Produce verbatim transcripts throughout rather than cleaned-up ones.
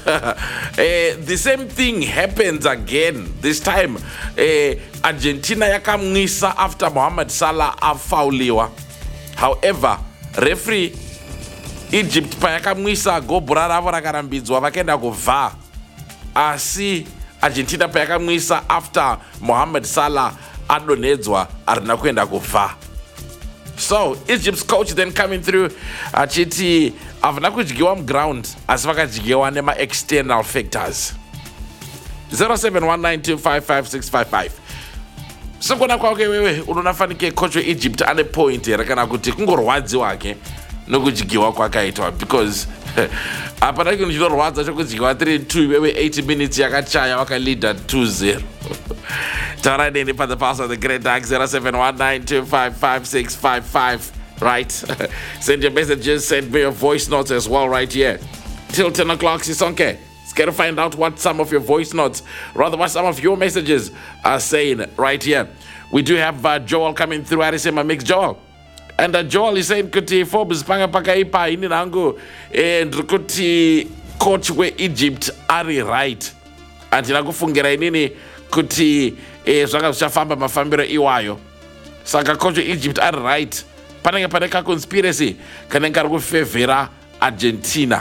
uh, the same thing happens again. This time, uh, Argentina yakamwisa after Mohamed Salah afauliwa. However, referee Egypt payakamwisa go bhora ravo rakarambidzwa vakaenda kuvha. Asi Argentina payakamwisa after Mohamed Salah adonedzwa arina kuenda kuvha. So Egypt's coach then coming through achiti havana kudyiwa muground asi vakadyiwa nema external factors. zero seven one nine two five five six five five. Sokona kwake wewe unonafanike coach wa Egypt ane point here kana kuti kungorwadziwa ke nokudyiwa kwakaitwa because apana kuti chinorwadza chokudyiwa three two wewe eighty minutes yakachaya wakaleader two zero. Tara nini pa the pass of the great dark zero seven one nine two five five six five five. Right? Send your messages, send me your voice notes as well right here. Till ten o'clock, Sisonke. Scared to find out what some of your voice notes, rather what some of your messages are saying right here. We do have uh, Joel coming through. I say my mix Joel. And uh, Joel is saying kuti Forbes panga paka ipa ini nangu and kuti coach we Egypt are right. And inakufungira inini kuti eh zvaka zvichafamba mafambiro iwayo. Saka coach Egypt are right. Panenge paneka conspiracy kanenge ari kufavora Argentina.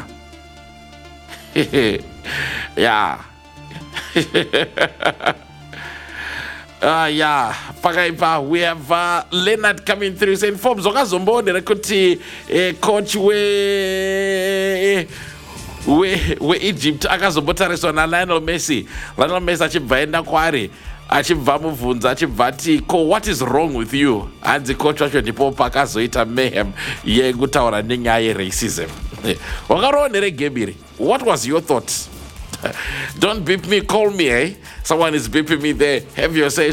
Yeah. Uh, yeah, Pakaipa, we have uh, Leonard coming through saying, Forbes, Okazombone, kuti eh, coach we we we Egypt, Akazobotareso na Lionel Messi. Lionel Messi achibva enda kwari, achibva muvunza, achibva ati, ko, what is wrong with you? And the coach wacho ndipo pakazoita mayhem ye kutaura nenyaya racism. Wakaronere gebiri. What was your thoughts? Don't beep me, call me, eh? Someone is beeping me there. Have your say,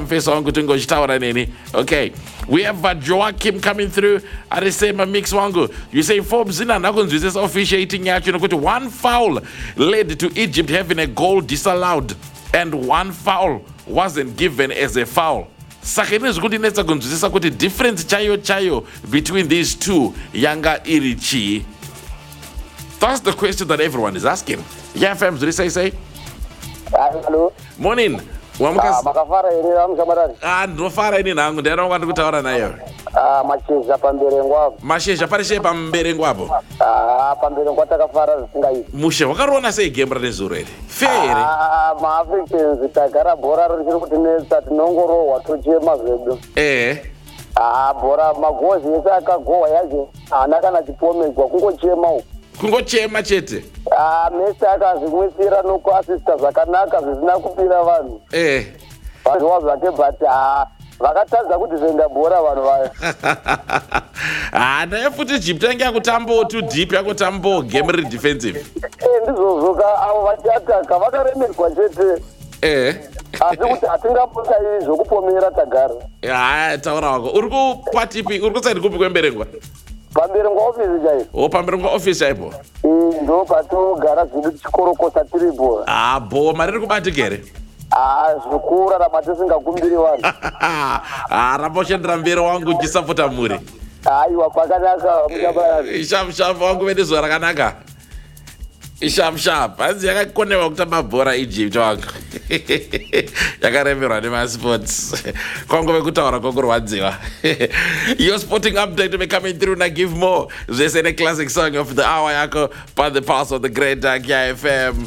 okay. We have uh, Joachim coming through. I say my mix wangu. You say Forbes in is officiating one foul led to Egypt having a goal disallowed, and one foul wasn't given as a foul. Sakene is good in the difference chayo chayo between these two younger Irichi. That's the question that everyone is asking. Yeah, fam, do you say say? Hello. Morning. Ah, makafara ini ramu samarani. Ah, ndofara ini nangu ndiyana wakati kutaura nayo. Ah, mashesha pambere ngwapo. Mashesha parishe pambere ngwapo. Ah, pambere ngwata kafara zisingaiti. Mushe wakarona sei game ranezuro ere? Fair. Ah, ma Africans tagara bhora riri kuti nesa tinongorowa tochema zvedu. Eh. Ah, bhora magozi ese akagowa yaje. Ana kana chipomedzwa kungochema uko. Kungochema chete. Ah, Messi akazvimwisira nokuasista zvakanaka zvisina kupira vanhu. Eh. Vanhu vazvake but ah vakatadza kuti zvoenda bhora vanhu vayo. Ah, naye futi Egypt yange yakutambo too deep yakutambo game re defensive. Eh, ndizvozoka avo vachataka vakaremerwa chete. Eh. Asi kuti hatingapota zvokupomera tagara. Ah, taura wako. Uri kupatipi, uri kusaidi kupi kwemberengwa? Pambirengwa office chaipo. Oh, pambirengwa office chaipo. Eh, ndo patogara zvidu tichikorokosa tiripo. Ah, bo, mari riri kubatikere. Ah, zvikura ramatisingakumbiri vanhu. Ah, rapochendera mberi wangu uchisapota muri. Aiwa, pakanaka mujabara. Sharp sharp wangu venezuva rakanaka. Sharp sharp. Hanzi yakakonewa kutamba bhora Egypt wangu. Yakaremerwa nemasports. Kwangu vekutaura kokurwadziwa. Your sporting update will be coming through na give more. This is a classic song of the hour yako by the pass of the great dark yeah, F M.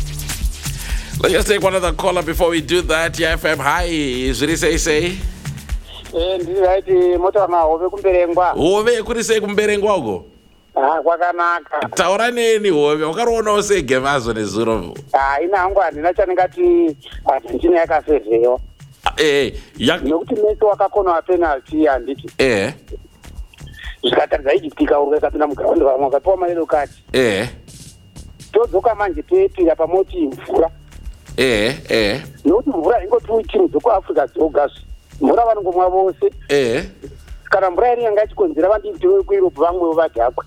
Let's just take one other caller before we do that. Yeah, F M. Hi, is really say say? Eh, ndiraiti motora na hove kumberengwa. Hove kuri sei kumberengwa uko? Ah, kwakanaka. Taura neni hove, wakaronawo sei game azo nezuro? Ah, ina hangu handina chaningati Argentina yakafezveyo. Eh, yak nokuti Messi wakakona penalty handiti. Eh. Zvikatarisa Egypt ikaurwa ikapinda muground vamwe vakapiwa mayellow card. Eh. Todzoka manje toyepinda pamoti mvura. Eh, eh. Nokuti mvura ingotiwi timu dzekuAfrica dzoga. Mvura vanongomwa vose. Eh. Kana mvura iri yanga ichikonzera vanditi vekueurope vamwewo vadhakwa.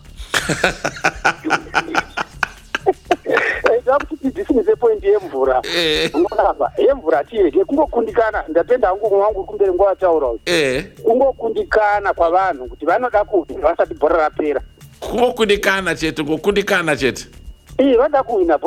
Ndakuti tisinise point yemvura. Unoona yemvura tiyeke kungokundikana ndatenda hangu mwangu kumbere ngwataura. Eh. Kungokundikana kwa vanhu kuti vanoda kuti vasati bhora rapera. Kungokundikana chete, kungokundikana chete. Eh, vada kuwina.